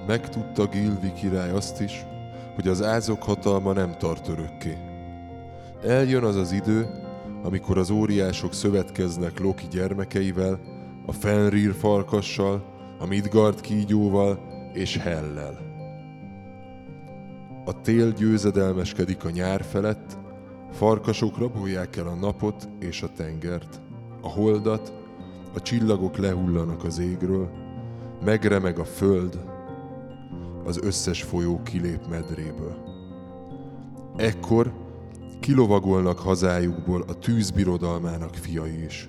Megtudta Gilvi király azt is, hogy az ázok hatalma nem tart örökké. Eljön az az idő, amikor az óriások szövetkeznek Loki gyermekeivel, a Fenrir farkassal, a Midgard kígyóval és Hellel. A tél győzedelmeskedik a nyár felett, farkasok rabolják el a napot és a tengert, a holdat, a csillagok lehullanak az égről, megremeg a föld, az összes folyó kilép medréből. Ekkor kilovagolnak hazájukból a tűz birodalmának fiai is.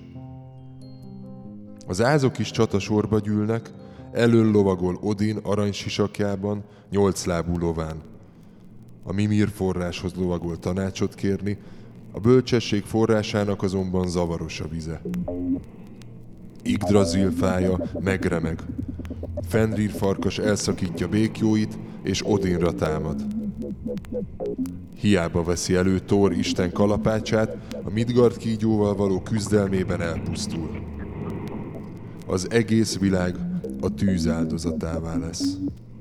Az ázok is csatasorba gyűlnek, elől lovagol Odin aranysisakjában, 8 lábú lován. A Mimir forráshoz lovagol tanácsot kérni, a bölcsesség forrásának azonban zavaros a vize. Yggdrasil fája megremeg. Fenrir farkas elszakítja békjóit, és Odinra támad. Hiába veszi elő Thor isten kalapácsát, a Midgard kígyóval való küzdelmében elpusztul. Az egész világ a tűz áldozatává lesz.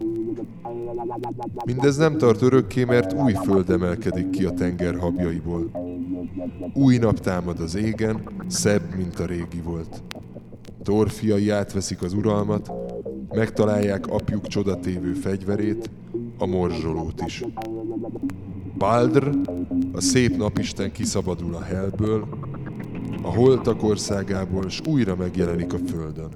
Mindez nem tart örökké, mert új föld emelkedik ki a tenger habjaiból. Új nap támad az égen, szebb, mint a régi volt. Thor fiai átveszik az uralmat, megtalálják apjuk csodatévő fegyverét, a morzsolót is. Baldr, a szép napisten kiszabadul a Hellből, a holtak országából, s újra megjelenik a földön.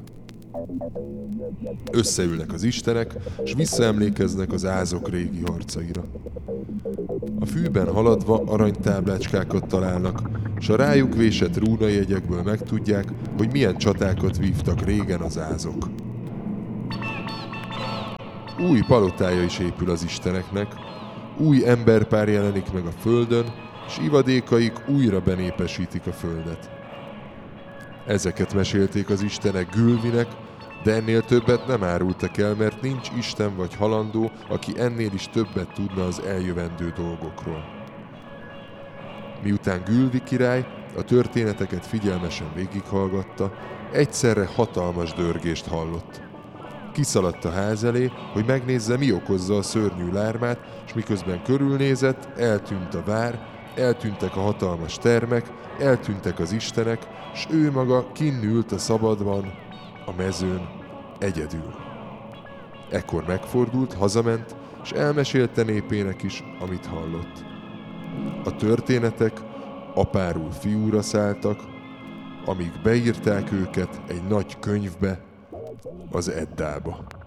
Összeülnek az istenek, s visszaemlékeznek az ázok régi harcaira. A fűben haladva aranytáblácskákat találnak, s a rájuk vésett rúnajegyekből megtudják, hogy milyen csatákat vívtak régen az ázok. Új palotája is épül az isteneknek, új emberpár jelenik meg a földön, s ivadékaik újra benépesítik a földet. Ezeket mesélték az istenek Gylvinek, de ennél többet nem árultak el, mert nincs isten vagy halandó, aki ennél is többet tudna az eljövendő dolgokról. Miután Gylvi király a történeteket figyelmesen végighallgatta, egyszerre hatalmas dörgést hallott. Kiszaladt a ház elé, hogy megnézze, mi okozza a szörnyű lármát, és miközben körülnézett, eltűnt a vár, eltűntek a hatalmas termek, eltűntek az istenek, s ő maga kinn ült a szabadban, a mezőn, egyedül. Ekkor megfordult, hazament, és elmesélte népének is, amit hallott. A történetek apáról fiúra szálltak, amíg beírták őket egy nagy könyvbe, az Eddába.